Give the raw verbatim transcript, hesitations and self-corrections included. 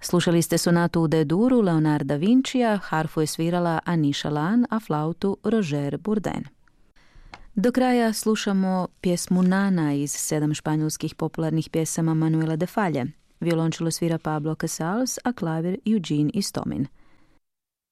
Slušali ste sonatu u D-duru Leonarda Vincija, harfu je svirala Anisha Lan, a flautu Roger Bourdin. Do kraja slušamo pjesmu Nana iz sedam španjolskih popularnih pjesama Manuela de Falle. Violončelo svira Pablo Casals, a klavir Eugene Istomin.